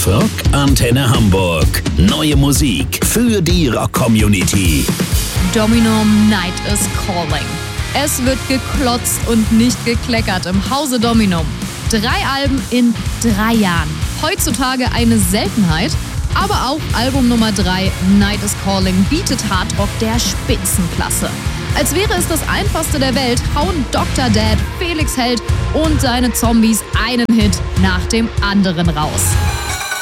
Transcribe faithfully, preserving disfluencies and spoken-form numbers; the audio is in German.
Rock Antenne Hamburg. Neue Musik für die Rock-Community. Dominum Night is Calling. Es wird geklotzt und nicht gekleckert im Hause Dominum. Drei Alben in drei Jahren. Heutzutage eine Seltenheit. Aber auch Album Nummer drei, Night is Calling, bietet Hardrock der Spitzenklasse. Als wäre es das einfachste der Welt, hauen Doktor Dad, Felix Held und seine Zombies einen Hit nach dem anderen raus.